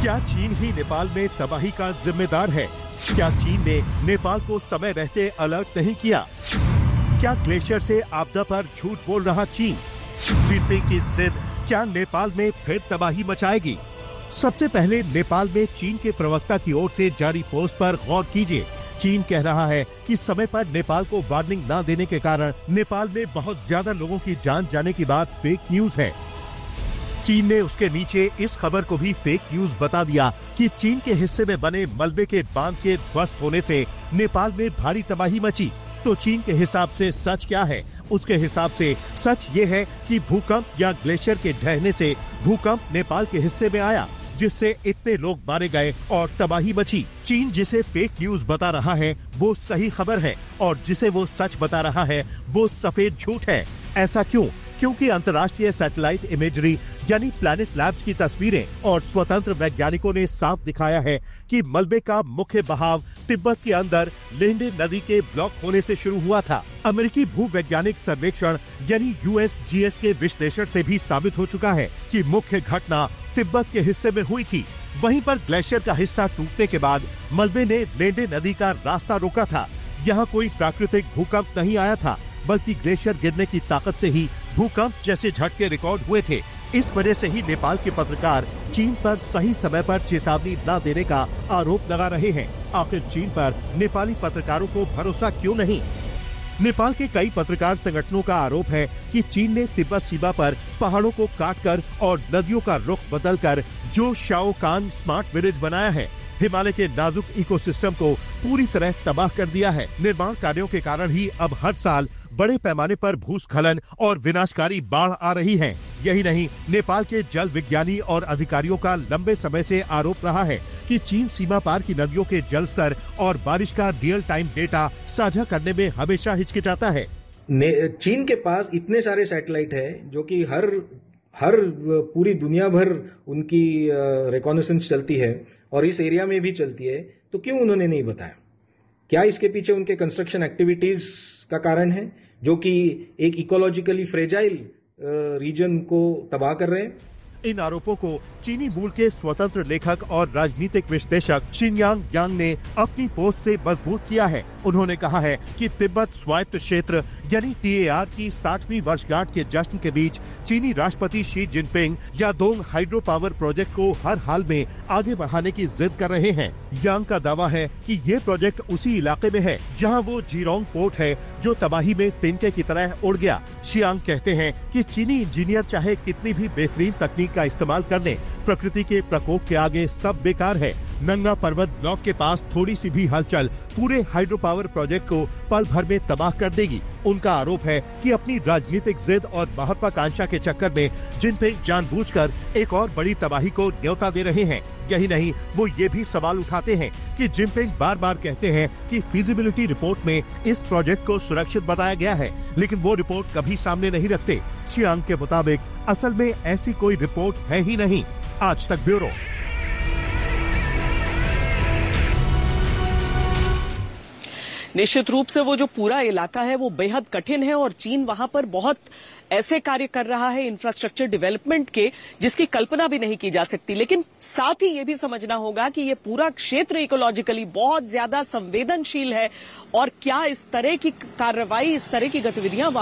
क्या चीन ही नेपाल में तबाही का जिम्मेदार है? क्या चीन ने नेपाल को समय रहते अलर्ट नहीं किया? क्या ग्लेशियर से आपदा पर झूठ बोल रहा चीन? जिनपिंग की जिद क्या नेपाल में फिर तबाही मचाएगी? सबसे पहले नेपाल में चीन के प्रवक्ता की ओर से जारी पोस्ट पर गौर कीजिए। चीन कह रहा है कि समय पर नेपाल को वार्निंग न देने के कारण नेपाल में बहुत ज्यादा लोगों की जान जाने की बात फेक न्यूज है। चीन ने उसके नीचे इस खबर को भी फेक न्यूज बता दिया कि चीन के हिस्से में बने मलबे के बांध के ध्वस्त होने से नेपाल में भारी तबाही मची। तो चीन के हिसाब से सच क्या है? उसके हिसाब से सच ये है कि भूकंप या ग्लेशियर के ढहने से भूकंप नेपाल के हिस्से में आया, जिससे इतने लोग मारे गए और तबाही मची। चीन जिसे फेक न्यूज बता रहा है वो सही खबर है और जिसे वो सच बता रहा है वो सफेद झूठ है। ऐसा क्यों? क्योंकि अंतर्राष्ट्रीय सैटेलाइट इमेजरी यानी प्लैनेट लैब्स की तस्वीरें और स्वतंत्र वैज्ञानिकों ने साफ दिखाया है कि मलबे का मुख्य बहाव तिब्बत के अंदर लेंडे नदी के ब्लॉक होने से शुरू हुआ था। अमेरिकी भूवैज्ञानिक सर्वेक्षण यानी USGS के विश्लेषण से भी साबित हो चुका है कि मुख्य घटना तिब्बत के हिस्से में हुई थी। वहीं पर ग्लेशियर का हिस्सा टूटने के बाद मलबे ने लेंडे नदी का रास्ता रोका था। यहाँ कोई प्राकृतिक भूकंप नहीं आया था, बल्कि ग्लेशियर गिरने की ताकत से ही भूकंप जैसे झटके रिकॉर्ड हुए थे। इस वजह से ही नेपाल के पत्रकार चीन पर सही समय पर चेतावनी न देने का आरोप लगा रहे हैं। आखिर चीन पर नेपाली पत्रकारों को भरोसा क्यों नहीं? नेपाल के कई पत्रकार संगठनों का आरोप है कि चीन ने तिब्बत सीमा पर पहाड़ों को काटकर और नदियों का रुख बदलकर जो शाओकान स्मार्ट विलेज बनाया है, हिमालय के नाजुक इकोसिस्टम को पूरी तरह तबाह कर दिया है। निर्माण कार्यों के कारण ही अब हर साल बड़े पैमाने पर भूस्खलन और विनाशकारी बाढ़ आ रही है। यही नहीं, नेपाल के जल विज्ञानी और अधिकारियों का लंबे समय से आरोप रहा है कि चीन सीमा पार की नदियों के जल स्तर और बारिश का रियल टाइम डेटा साझा करने में हमेशा हिचकिचाता है। चीन के पास इतने सारे सैटेलाइट है जो कि हर पूरी दुनिया भर उनकी रिकॉनेसेंस चलती है और इस एरिया में भी चलती है, तो क्यों उन्होंने नहीं बताया? क्या इसके पीछे उनके कंस्ट्रक्शन एक्टिविटीज का कारण है जो कि एक इकोलॉजिकली फ्रेजाइल रीजन को तबाह कर रहे हैं? इन आरोपों को चीनी मूल के स्वतंत्र लेखक और राजनीतिक विश्लेषक शिनयांग यांग ने अपनी पोस्ट से मजबूत किया है। उन्होंने कहा है कि तिब्बत स्वायत्त क्षेत्र यानी TAR की 60वीं वर्षगांठ के जश्न के बीच चीनी राष्ट्रपति Xi Jinping यादोंग hydro power project को हर हाल में आगे बढ़ाने की जिद कर रहे हैं। यांग का दावा है कि ये प्रोजेक्ट उसी इलाके में है जहां वो जीरोंग पोर्ट है जो तबाही में तिनके की तरह उड़ गया। शियांग कहते हैं कि चीनी इंजीनियर चाहे कितनी भी बेहतरीन तकनीक का इस्तेमाल कर लें, प्रकृति के प्रकोप के आगे सब बेकार है। नंगा पर्वत ब्लॉक के पास थोड़ी सी भी हलचल पूरे हाइड्रो पावर प्रोजेक्ट को पल भर में तबाह कर देगी। उनका आरोप है कि अपनी राजनीतिक जिद और महत्वाकांक्षा के चक्कर में जिनपिंग जानबूझकर एक और बड़ी तबाही को न्योता दे रहे हैं। यही नहीं, वो ये भी सवाल उठाते हैं कि जिनपिंग बार बार कहते हैं कि फीजिबिलिटी रिपोर्ट में इस प्रोजेक्ट को सुरक्षित बताया गया है, लेकिन वो रिपोर्ट कभी सामने नहीं रखते। शियांग के मुताबिक असल में ऐसी कोई रिपोर्ट है ही नहीं। आज तक ब्यूरो। निश्चित रूप से वो जो पूरा इलाका है वो बेहद कठिन है और चीन वहां पर बहुत ऐसे कार्य कर रहा है इंफ्रास्ट्रक्चर डेवलपमेंट के जिसकी कल्पना भी नहीं की जा सकती। लेकिन साथ ही ये भी समझना होगा कि ये पूरा क्षेत्र इकोलॉजिकली बहुत ज्यादा संवेदनशील है और क्या इस तरह की कार्रवाई, इस तरह की गतिविधियां